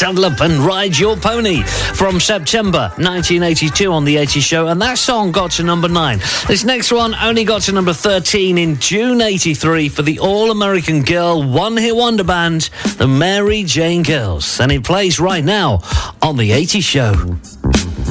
Saddle Up and Ride Your Pony from September 1982 on The 80s Show, and that song got to number 9. This next one only got to number 13 in June 83 for the all-American girl one-hit wonder band, the Mary Jane Girls, and it plays right now on The 80s Show.